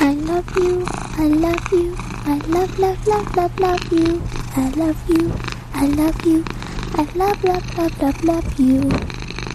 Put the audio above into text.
I love you, I love you, I love, love, love, love, love you. I love you, I love you, I love, love, love, love, love you.